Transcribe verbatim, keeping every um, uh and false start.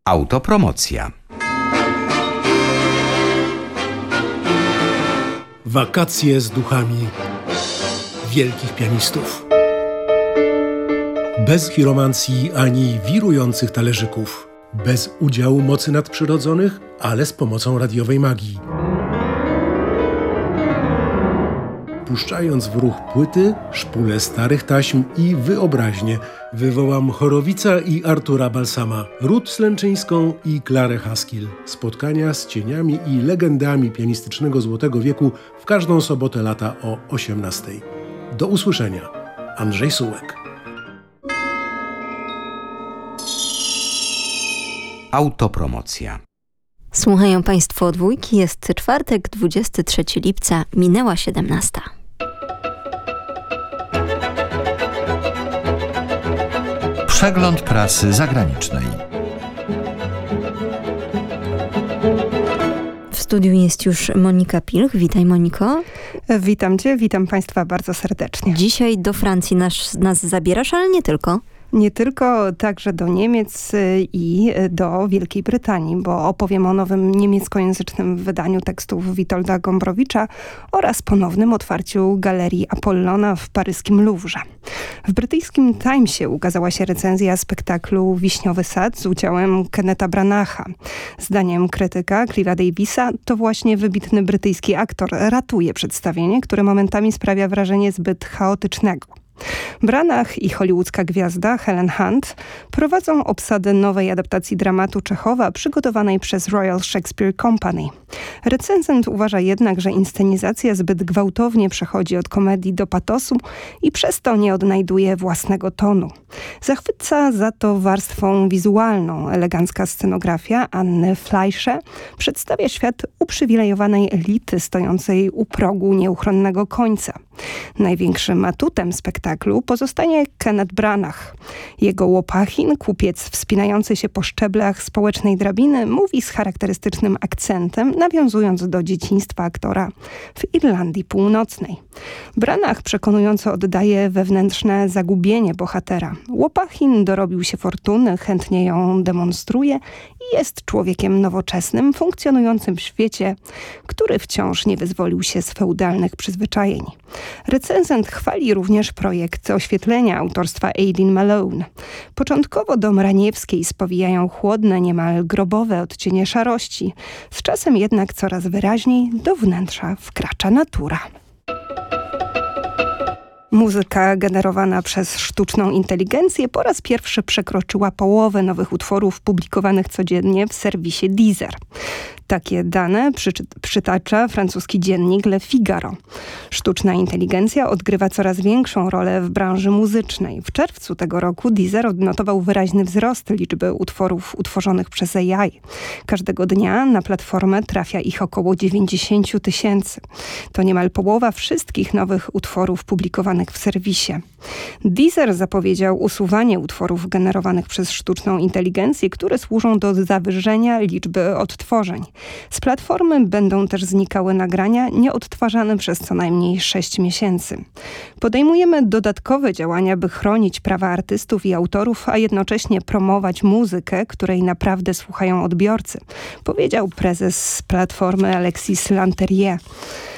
Autopromocja. Wakacje z duchami wielkich pianistów. Bez chiromancji ani wirujących talerzyków. Bez udziału mocy nadprzyrodzonych, ale z pomocą radiowej magii. Puszczając w ruch płyty, szpulę starych taśm i wyobraźnię, wywołam Chorowica i Artura Balsama, Ruth Slęczyńską i Klarę Haskell. Spotkania z cieniami i legendami pianistycznego złotego wieku w każdą sobotę lata o osiemnastej. Do usłyszenia. Andrzej Sułek. Autopromocja. Słuchają Państwo dwójki, jest czwartek, dwudziestego trzeciego lipca, minęła siedemnasta. Przegląd prasy zagranicznej. W studiu jest już Monika Pilch. Witaj, Moniko. Witam Cię, witam Państwa bardzo serdecznie. Dzisiaj do Francji nas, nas zabierasz, ale nie tylko. Nie tylko, także do Niemiec i do Wielkiej Brytanii, bo opowiem o nowym niemieckojęzycznym wydaniu tekstów Witolda Gombrowicza oraz ponownym otwarciu Galerii Apollona w paryskim Louvre. W brytyjskim Timesie ukazała się recenzja spektaklu Wiśniowy Sad z udziałem Kennetha Branacha. Zdaniem krytyka Clive'a Davisa to właśnie wybitny brytyjski aktor ratuje przedstawienie, które momentami sprawia wrażenie zbyt chaotycznego. Branach i hollywoodzka gwiazda Helen Hunt prowadzą obsadę nowej adaptacji dramatu Czechowa przygotowanej przez Royal Shakespeare Company. Recenzent uważa jednak, że inscenizacja zbyt gwałtownie przechodzi od komedii do patosu i przez to nie odnajduje własnego tonu. Zachwyca za to warstwą wizualną. Elegancka scenografia Anny Fleischer przedstawia świat uprzywilejowanej elity stojącej u progu nieuchronnego końca. Największym atutem spektaklu pozostanie Kenneth Branagh. Jego łopachin, kupiec wspinający się po szczeblach społecznej drabiny, mówi z charakterystycznym akcentem, nawiązując do dzieciństwa aktora w Irlandii Północnej. Branagh przekonująco oddaje wewnętrzne zagubienie bohatera. Łopachin dorobił się fortuny, chętnie ją demonstruje i jest człowiekiem nowoczesnym, funkcjonującym w świecie, który wciąż nie wyzwolił się z feudalnych przyzwyczajeń. Recenzent chwali również projekt oświetlenia autorstwa Aileen Malone. Początkowo do Mraniewskiej spowijają chłodne, niemal grobowe odcienie szarości. Z czasem jednak coraz wyraźniej do wnętrza wkracza natura. Muzyka generowana przez sztuczną inteligencję po raz pierwszy przekroczyła połowę nowych utworów publikowanych codziennie w serwisie Deezer. Takie dane przyczy- przytacza francuski dziennik Le Figaro. Sztuczna inteligencja odgrywa coraz większą rolę w branży muzycznej. W czerwcu tego roku Deezer odnotował wyraźny wzrost liczby utworów utworzonych przez A I. Każdego dnia na platformę trafia ich około dziewięćdziesiąt tysięcy. To niemal połowa wszystkich nowych utworów publikowanych w serwisie. Deezer zapowiedział usuwanie utworów generowanych przez sztuczną inteligencję, które służą do zawyżenia liczby odtworzeń. Z platformy będą też znikały nagrania nieodtwarzane przez co najmniej sześć miesięcy. Podejmujemy dodatkowe działania, by chronić prawa artystów i autorów, a jednocześnie promować muzykę, której naprawdę słuchają odbiorcy, powiedział prezes platformy Alexis Lanterier.